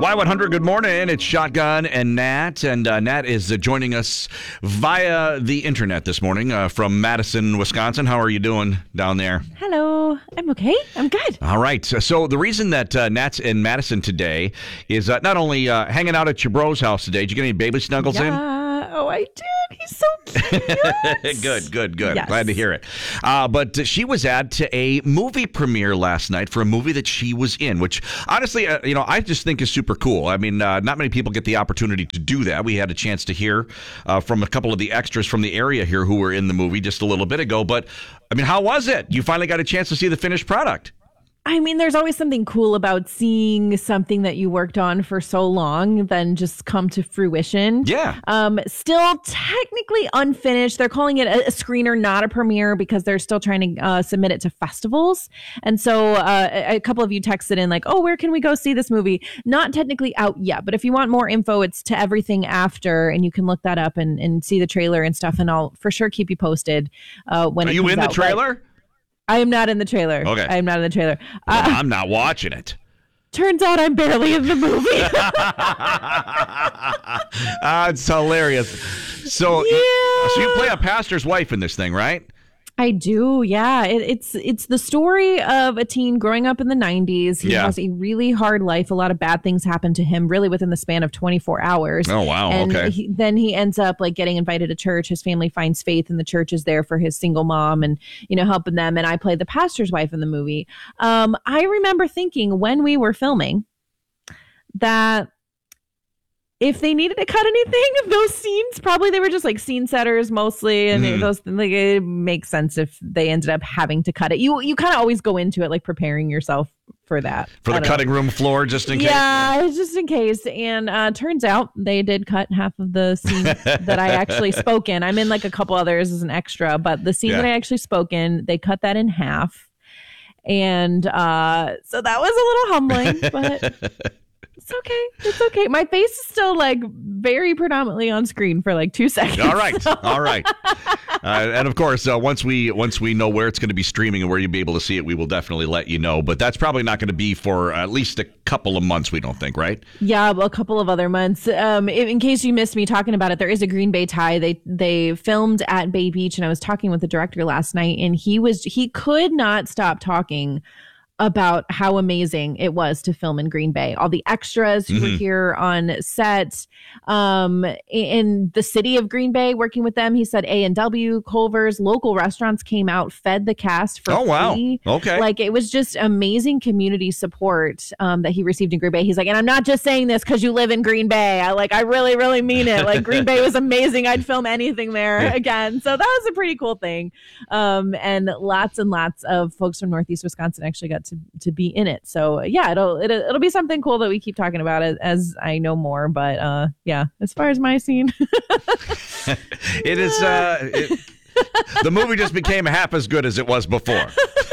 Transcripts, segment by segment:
Y100, good morning. It's Shotgun and Nat. And Nat is joining us via the internet this morning from Madison, Wisconsin. How are you doing down there? Hello. I'm okay. I'm good. All right. So the reason that Nat's in Madison today is not only hanging out at your bro's house today. Did you get any baby snuggles in? Oh, I did. He's so cute. Good. Yes. Glad to hear it. But she was at a movie premiere last night for a movie that she was in, which honestly, I just think is super cool. I mean, not many people get the opportunity to do that. We had a chance to hear from a couple of the extras from the area here who were in the movie just a little bit ago. But, I mean, how was it? You finally got a chance to see the finished product. I mean, there's always something cool about seeing something that you worked on for so long then just come to fruition. Yeah. Still technically unfinished. They're calling it a screener, not a premiere, because they're still trying to submit it to festivals. And so a couple of you texted in like, oh, where can we go see this movie? Not technically out yet, but if you want more info, it's to everything after, and you can look that up and see the trailer and stuff, and I'll for sure keep you posted when it comes out. Are you in the trailer? I am not in the trailer. Okay. I am not in the trailer. Well, I'm not watching it. Turns out I'm barely in the movie. It's hilarious. So you play a pastor's wife in this thing, right? I do, yeah. It's the story of a teen growing up in the 90s. He has a really hard life. A lot of bad things happen to him really within the span of 24 hours. Oh, wow. And okay. Then he ends up like getting invited to church. His family finds faith, and the church is there for his single mom and, helping them. And I play the pastor's wife in the movie. I remember thinking when we were filming that if they needed to cut anything of those scenes, probably they were just like scene setters mostly. And it makes sense if they ended up having to cut it. You kind of always go into it like preparing yourself for that. For the cutting room floor, just in case? Yeah, just in case. And turns out they did cut half of the scene that I actually spoke in. I'm in like a couple others as an extra, but the scene that I actually spoke in, they cut that in half. And so that was a little humbling, but... It's okay. My face is still like very predominantly on screen for like 2 seconds. All right. And of course, once we know where it's going to be streaming and where you'll be able to see it, we will definitely let you know. But that's probably not going to be for at least a couple of months, we don't think, right? Yeah, well, a couple of other months. In case you missed me talking about it, there is a Green Bay tie. They filmed at Bay Beach, and I was talking with the director last night, and he could not stop talking about how amazing it was to film in Green Bay. All the extras who were here on set, in the city of Green Bay, working with them. He said A&W, Culver's, local restaurants came out, fed the cast for free. Wow. Okay. Like, it was just amazing community support that he received in Green Bay. He's like, and I'm not just saying this because you live in Green Bay. I really, really mean it. Like, Green Bay was amazing. I'd film anything there again. So that was a pretty cool thing. And lots of folks from Northeast Wisconsin actually got to be in it. So yeah, it'll be something cool that we keep talking about as I know more. But as far as my scene, it is. The movie just became half as good as it was before.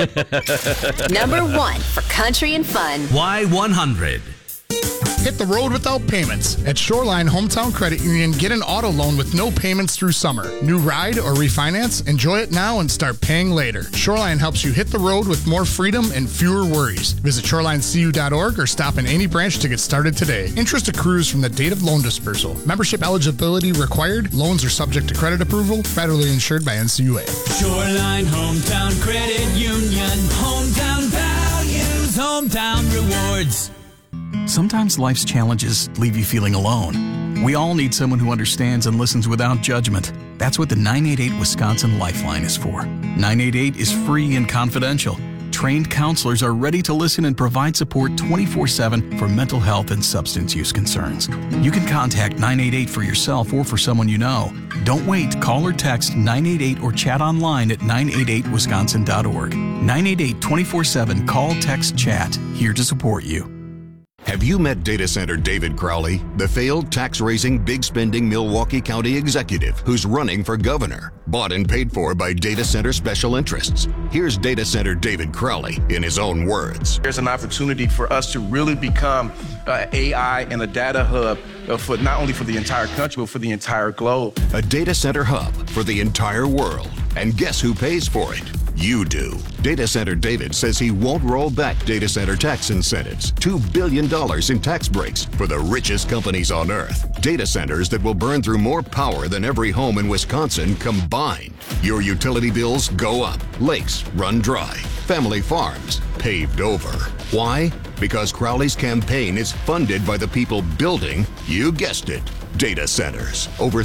Number 1 for country and fun. Y100. Hit the road without payments. At Shoreline Hometown Credit Union, get an auto loan with no payments through summer. New ride or refinance? Enjoy it now and start paying later. Shoreline helps you hit the road with more freedom and fewer worries. Visit shorelinecu.org or stop in any branch to get started today. Interest accrues from the date of loan dispersal. Membership eligibility required. Loans are subject to credit approval. Federally insured by NCUA. Shoreline Hometown Credit Union. Hometown values. Hometown rewards. Sometimes life's challenges leave you feeling alone. We all need someone who understands and listens without judgment. That's what the 988 Wisconsin Lifeline is for. 988 is free and confidential. Trained counselors are ready to listen and provide support 24/7 for mental health and substance use concerns. You can contact 988 for yourself or for someone you know. Don't wait. Call or text 988 or chat online at 988wisconsin.org. 988 24/7. Call, text, chat. Here to support you. Have you met data center David Crowley, the failed tax-raising, big-spending Milwaukee County executive who's running for governor, bought and paid for by data center special interests? Here's data center David Crowley in his own words. There's an opportunity for us to really become AI and a data hub for not only for the entire country, but for the entire globe. A data center hub for the entire world. And guess who pays for it? You do. Data Center David says he won't roll back data center tax incentives. $2 billion in tax breaks for the richest companies on earth. Data centers that will burn through more power than every home in Wisconsin combined. Your utility bills go up. Lakes run dry. Family farms paved over. Why? Because Crowley's campaign is funded by the people building, you guessed it, data centers. Over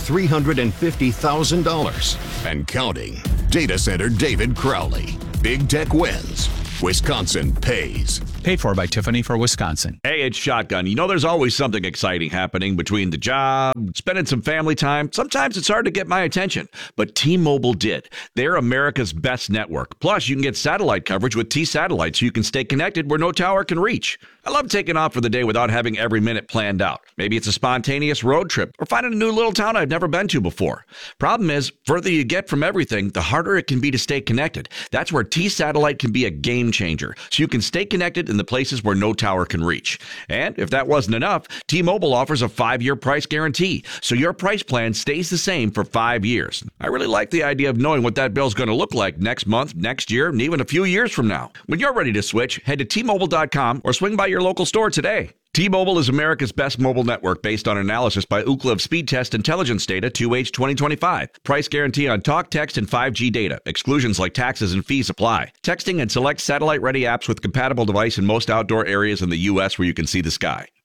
$350,000 and counting. Data Center David Crowley. Big tech wins. Wisconsin pays. Paid for by Tiffany for Wisconsin. Hey, it's Shotgun. You know, there's always something exciting happening between the job, spending some family time. Sometimes it's hard to get my attention, but T-Mobile did. They're America's best network. Plus, you can get satellite coverage with T-Satellite so you can stay connected where no tower can reach. I love taking off for the day without having every minute planned out. Maybe it's a spontaneous road trip or finding a new little town I've never been to before. Problem is, further you get from everything, the harder it can be to stay connected. That's where T-Satellite can be a game changer, so you can stay connected in the places where no tower can reach. And if that wasn't enough, T-Mobile offers a 5-year price guarantee, so your price plan stays the same for 5 years. I really like the idea of knowing what that bill's going to look like next month, next year, and even a few years from now. When you're ready to switch, head to T-Mobile.com or swing by your local store today. T-Mobile is America's best mobile network based on analysis by Ookla of Speed Test Intelligence Data 2H 2025. Price guarantee on talk, text, and 5G data. Exclusions like taxes and fees apply. Texting and select satellite-ready apps with compatible device in most outdoor areas in the U.S. where you can see the sky.